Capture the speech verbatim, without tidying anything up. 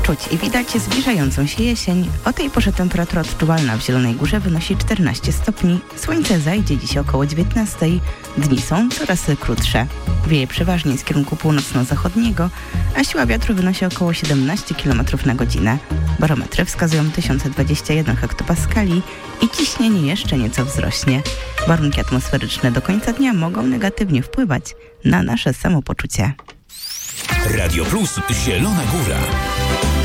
Czuć i widać zbliżającą się jesień. O tej porze temperatura odczuwalna w Zielonej Górze wynosi czternaście stopni. Słońce zajdzie dziś około dziewiętnastej. Dni są coraz krótsze. Wieje przeważnie z kierunku północno-zachodniego, a siła wiatru wynosi około siedemnaście kilometrów na godzinę. Barometry wskazują tysiąc dwadzieścia jeden hektopaskali i ciśnienie jeszcze nieco wzrośnie. Warunki atmosferyczne do końca dnia mogą negatywnie wpływać na nasze samopoczucie. Radio Plus Zielona Góra.